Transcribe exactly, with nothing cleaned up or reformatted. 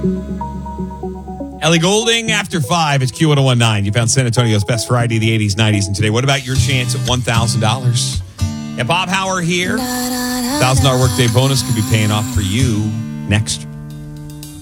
Ellie Goulding after five. It's Q one oh one point nine. You found San Antonio's best variety of the eighties, nineties, and today. What about your chance at one thousand dollars? Yeah, Bob Hauer here. one thousand dollars workday bonus could be paying off for you next